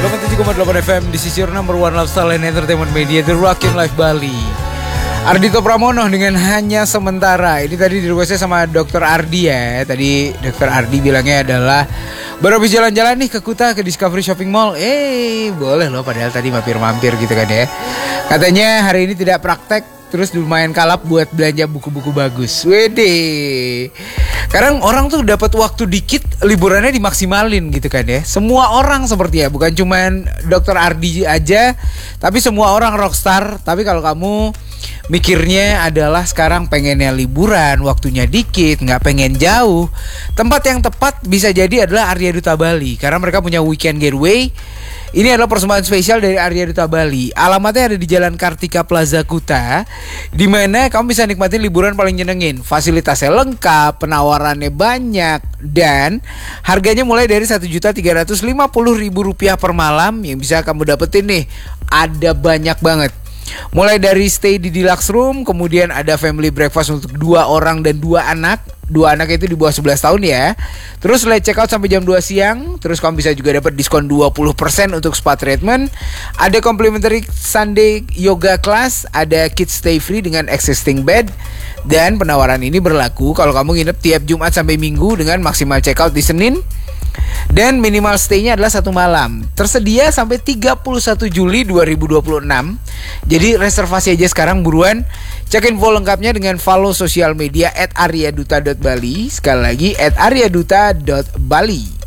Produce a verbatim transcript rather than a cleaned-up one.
delapan puluh tujuh koma delapan F M di sisi number one lifestyle and entertainment media The Rockin' Life Bali. Ardhito Pramono dengan Hanya Sementara. Ini tadi di requestnya sama dokter Ardi ya. Tadi dokter Ardi bilangnya adalah baru habis jalan-jalan nih ke Kuta, ke Discovery Shopping Mall. Eh boleh loh, padahal tadi mampir-mampir gitu kan ya. Katanya hari ini tidak praktek, terus lumayan kalap buat belanja buku-buku bagus. Wede. Sekarang orang tuh dapat waktu dikit, liburannya dimaksimalin gitu kan ya. Semua orang seperti ya, bukan cuman dokter Ardi aja, tapi semua orang rockstar. Tapi kalau kamu mikirnya adalah sekarang pengennya liburan, waktunya dikit, nggak pengen jauh, tempat yang tepat bisa jadi adalah Arya Duta Bali. Karena mereka punya weekend getaway. Ini adalah persembahan spesial dari Arya Duta Bali. Alamatnya ada di Jalan Kartika Plaza Kuta, di mana kamu bisa nikmatin liburan paling nyenengin. Fasilitasnya lengkap, penawarannya banyak, dan harganya mulai dari satu juta tiga ratus lima puluh ribu rupiah per malam. Yang bisa kamu dapetin nih, ada banyak banget. Mulai dari stay di deluxe room, kemudian ada family breakfast untuk dua orang dan dua anak. Dua anak itu di bawah sebelas tahun ya. Terus late check out sampai jam dua siang. Terus kamu bisa juga dapat diskon dua puluh persen untuk spa treatment. Ada complimentary Sunday yoga class. Ada kids stay free dengan existing bed. Dan penawaran ini berlaku kalau kamu nginep tiap Jumat sampai Minggu dengan maksimal check out di Senin. Dan minimal stay-nya adalah satu malam. Tersedia sampai tiga puluh satu Juli dua ribu dua puluh enam. Jadi reservasi aja sekarang buruan. Cek info lengkapnya dengan follow sosial media at aryaduta dot bali. Sekali lagi at aryaduta dot bali.